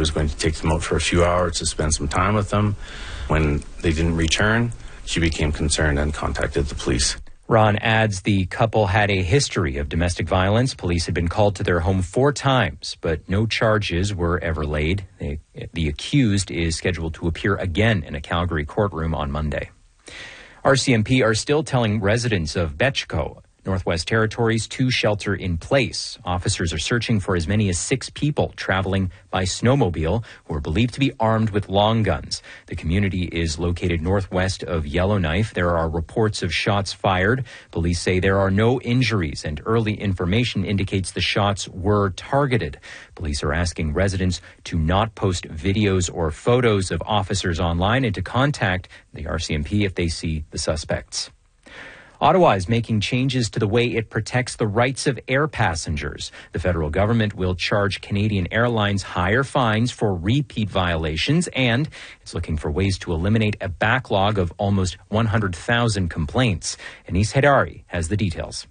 was going to take them out for a few hours to spend some time with them. When they didn't return, she became concerned and contacted the police. Ron adds the couple had a history of domestic violence. Police had been called to their home 4 times, but no charges were ever laid. The accused is scheduled to appear again in a Calgary courtroom on Monday. RCMP are still telling residents of Betchko, Northwest Territories, to shelter in place. Officers are searching for as many as 6 people traveling by snowmobile who are believed to be armed with long guns. The community is located northwest of Yellowknife. There are reports of shots fired. Police say there are no injuries, and early information indicates the shots were targeted. Police are asking residents to not post videos or photos of officers online and to contact the RCMP if they see the suspects. Ottawa is making changes to the way it protects the rights of air passengers. The federal government will charge Canadian Airlines higher fines for repeat violations, and it's looking for ways to eliminate a backlog of almost 100,000 complaints. Anis Hedari has the details.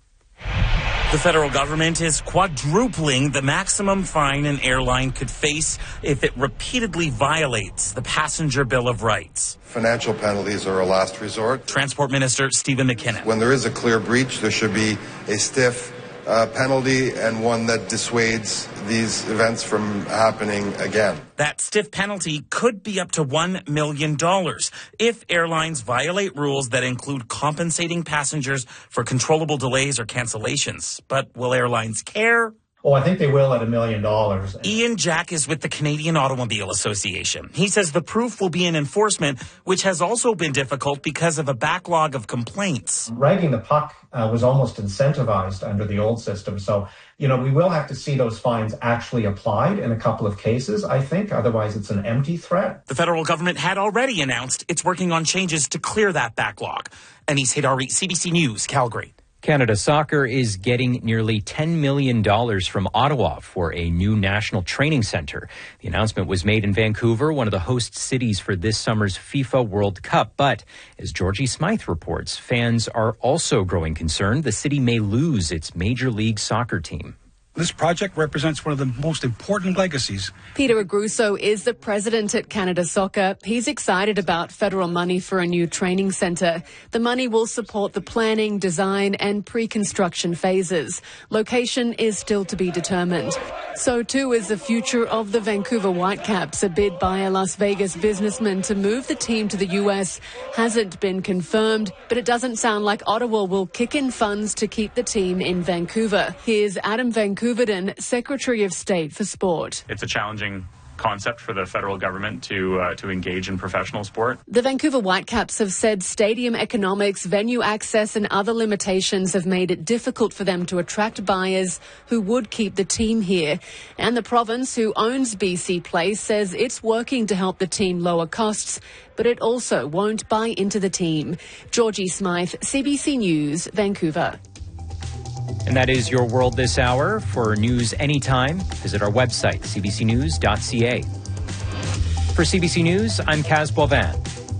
The federal government is quadrupling the maximum fine an airline could face if it repeatedly violates the Passenger Bill of Rights. Financial penalties are a last resort. Transport Minister Stephen McKinnon. When there is a clear breach, there should be a stiff penalty and one that dissuades these events from happening again. That stiff penalty could be up to $1 million if airlines violate rules that include compensating passengers for controllable delays or cancellations. But will airlines care? Oh, I think they will at $1 million. Ian Jack is with the Canadian Automobile Association. He says the proof will be in enforcement, which has also been difficult because of a backlog of complaints. Ragging the puck was almost incentivized under the old system. So, we will have to see those fines actually applied in a couple of cases, I think. Otherwise, it's an empty threat. The federal government had already announced it's working on changes to clear that backlog. Anis Hedari, CBC News, Calgary. Canada Soccer is getting nearly $10 million from Ottawa for a new national training centre. The announcement was made in Vancouver, one of the host cities for this summer's FIFA World Cup. But as Georgie Smythe reports, fans are also growing concerned the city may lose its Major League Soccer team. This project represents one of the most important legacies. Peter Agruso is the president at Canada Soccer. He's excited about federal money for a new training centre. The money will support the planning, design and pre-construction phases. Location is still to be determined. So too is the future of the Vancouver Whitecaps. A bid by a Las Vegas businessman to move the team to the US hasn't been confirmed, but it doesn't sound like Ottawa will kick in funds to keep the team in Vancouver. Here's Adam Vancouverden, Secretary of State for Sport. It's a challenging concept for the federal government to engage in professional sport. The Vancouver Whitecaps have said stadium economics, venue access and other limitations have made it difficult for them to attract buyers who would keep the team here. And the province, who owns BC Place, says it's working to help the team lower costs, but it also won't buy into the team. Georgie Smythe, CBC News, Vancouver. And that is your world this hour. For news anytime, visit our website, cbcnews.ca. For CBC News, I'm Kaz Boivin.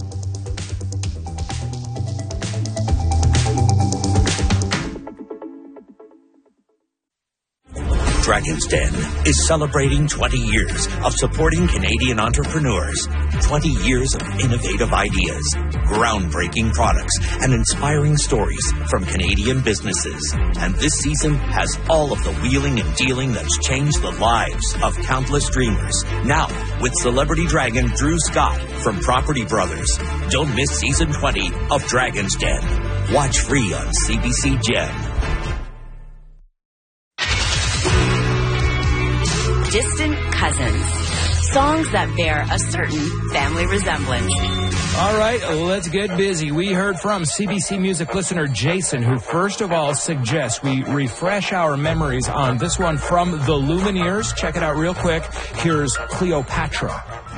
Dragon's Den is celebrating 20 years of supporting Canadian entrepreneurs, 20 years of innovative ideas, groundbreaking products, and inspiring stories from Canadian businesses. And this season has all of the wheeling and dealing that's changed the lives of countless dreamers. Now, with celebrity dragon Drew Scott from Property Brothers. Don't miss season 20 of Dragon's Den. Watch free on CBC Gem. Distant cousins. Songs that bear a certain family resemblance. All right, let's get busy. We heard from CBC Music listener Jason, who first of all suggests we refresh our memories on this one from the Lumineers. Check it out real quick. Here's Cleopatra.